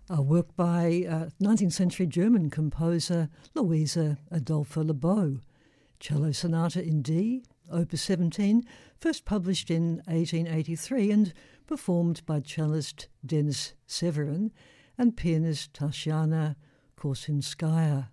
A work by 19th century German composer Louisa Adolpha Lebeau. Cello Sonata in D, Opus 17, first published in 1883 and performed by cellist Denis Severin and pianist Tatiana Korsunskaya.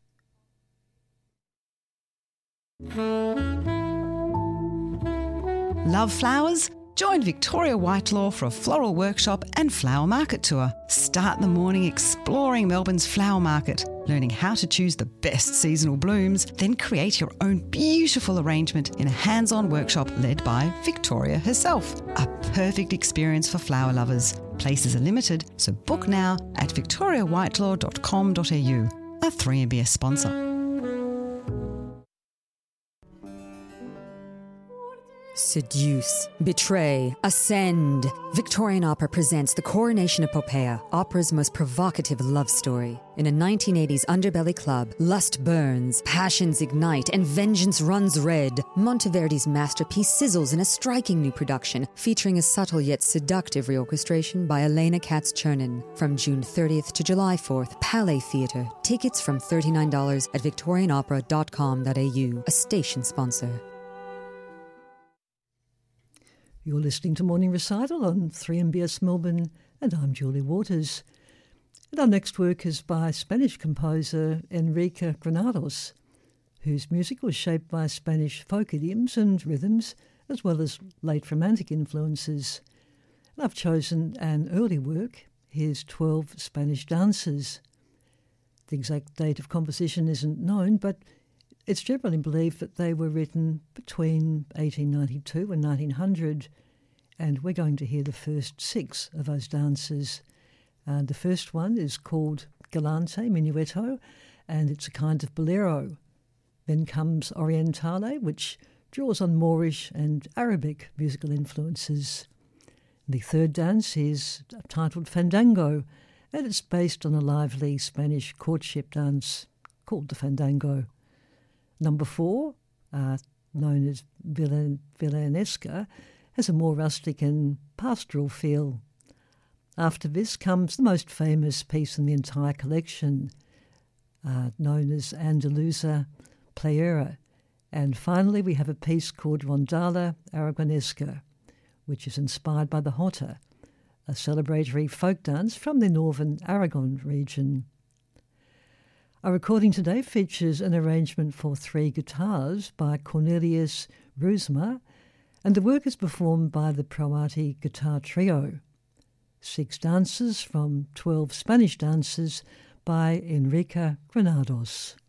Love flowers? Join Victoria Whitelaw for a floral workshop and flower market tour. Start the morning exploring Melbourne's flower market, learning how to choose the best seasonal blooms, then create your own beautiful arrangement in a hands-on workshop led by Victoria herself. A perfect experience for flower lovers. Places are limited, so book now at victoriawhitelaw.com.au. A 3MBS sponsor. Seduce, betray, ascend. Victorian Opera presents the Coronation Epopeia, opera's most provocative love story. In a 1980s underbelly club, lust burns, passions ignite, and vengeance runs red. Monteverdi's masterpiece sizzles in a striking new production, featuring a subtle yet seductive reorchestration by Elena Katz-Chernin. From June 30th to July 4th, Palais Theatre. Tickets from $39 at victorianopera.com.au, a station sponsor. You're listening to Morning Recital on 3MBS Melbourne, and I'm Julie Waters. And our next work is by Spanish composer Enrique Granados, whose music was shaped by Spanish folk idioms and rhythms, as well as late Romantic influences. And I've chosen an early work, his 12 Spanish dances. The exact date of composition isn't known, but it's generally believed that they were written between 1892 and 1900, and we're going to hear the first 6 of those dances. The first one is called Galante Minuetto, and it's a kind of bolero. Then comes Orientale, which draws on Moorish and Arabic musical influences. The third dance is titled Fandango, and it's based on a lively Spanish courtship dance called the Fandango. Number 4, known as Villanesca, has a more rustic and pastoral feel. After this comes the most famous piece in the entire collection, known as Andaluza Playera. And finally we have a piece called Rondalla Aragonesca, which is inspired by the Jota, a celebratory folk dance from the northern Aragon region. Our recording today features an arrangement for 3 guitars by Cornelius Roosma, and the work is performed by the Proati Guitar Trio. 6 dances from 12 Spanish dances by Enrique Granados.